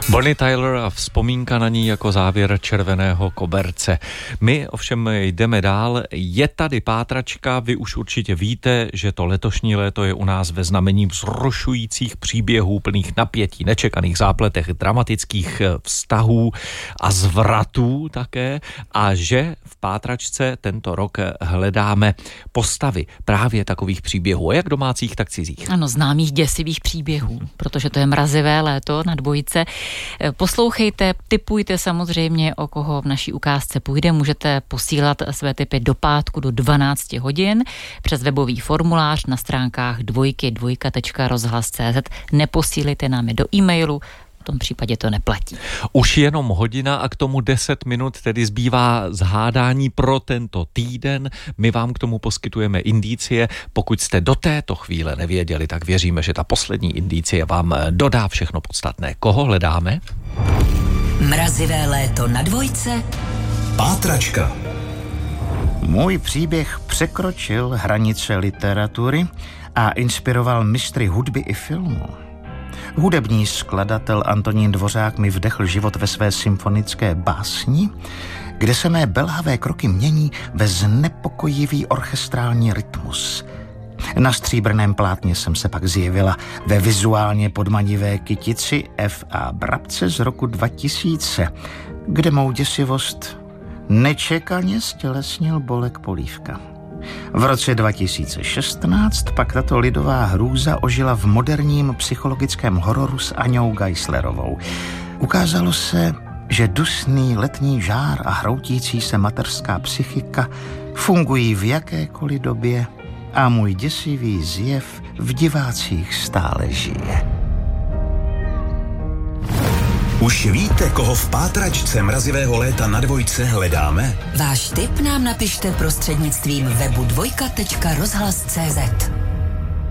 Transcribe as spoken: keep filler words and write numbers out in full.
Bonnie Tyler a vzpomínka na ní jako závěr Červeného koberce. My ovšem jdeme dál. Je tady pátračka, vy už určitě víte, že to letošní léto je u nás ve znamení vzrušujících příběhů, plných napětí, nečekaných zápletech, dramatických vztahů a zvratů také, a že v pátračce tento rok hledáme postavy právě takových příběhů, jak domácích, tak cizích. Ano, známých děsivých příběhů, protože to je mrazivé léto na Dvojce. Poslouchejte, tipujte samozřejmě, o koho v naší ukázce půjde. Můžete posílat své tipy do pátku do dvanáct hodin přes webový formulář na stránkách dvojky, dvojka tečka rozhlas tečka cé zet. Neposílejte nám je do e-mailu, v tom případě to neplatí. Už jenom hodina a k tomu deset minut tedy zbývá zhádání pro tento týden. My vám k tomu poskytujeme indicie. Pokud jste do této chvíle nevěděli, tak věříme, že ta poslední indicie vám dodá všechno podstatné. Koho hledáme? Mrazivé léto na Dvojce. Pátračka. Můj příběh překročil hranice literatury a inspiroval mistry hudby i filmu. Hudební skladatel Antonín Dvořák mi vdechl život ve své symfonické básni, kde se mé belhavé kroky mění ve znepokojivý orchestrální rytmus. Na stříbrném plátně jsem se pak zjevila ve vizuálně podmanivé kytici F A Brabce z roku dva tisíce, kde mou děsivost nečekaně stělesnil Bolek Polívka. V roce dva tisíce šestnáct pak tato lidová hrůza ožila v moderním psychologickém hororu s Aňou Geislerovou. Ukázalo se, že dusný letní žár a hroutící se mateřská psychika fungují v jakékoliv době a můj děsivý zjev v divácích stále žije. Už víte, koho v pátračce mrazivého léta na Dvojce hledáme? Váš tip nám napište prostřednictvím webu dvojka tečka rozhlas tečka cé zet.